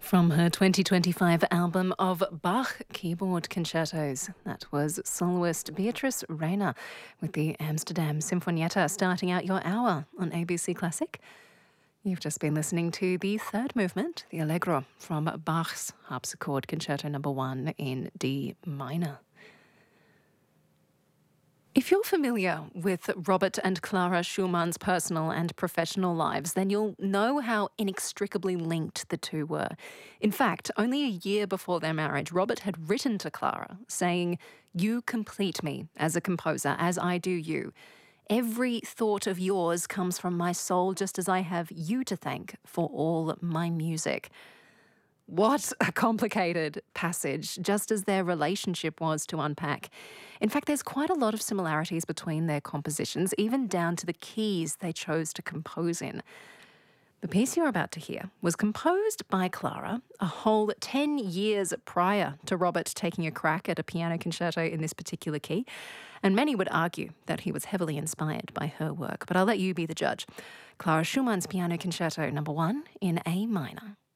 From her 2025 album of Bach keyboard concertos, that was soloist Beatrice Rayner with the Amsterdam Sinfonietta starting out your hour on ABC Classic. You've just been listening to the third movement, the Allegro, from Bach's Harpsichord Concerto No. 1 in D minor. If you're familiar with Robert and Clara Schumann's personal and professional lives, then you'll know how inextricably linked the two were. In fact, only a year before their marriage, Robert had written to Clara saying, "You complete me as a composer, as I do you. Every thought of yours comes from my soul, just as I have you to thank for all my music." What a complicated passage, just as their relationship was to unpack. In fact, there's quite a lot of similarities between their compositions, even down to the keys they chose to compose in. The piece you're about to hear was composed by Clara a whole 10 years prior to Robert taking a crack at a piano concerto in this particular key, and many would argue that he was heavily inspired by her work, but I'll let you be the judge. Clara Schumann's Piano Concerto No. 1 in A minor.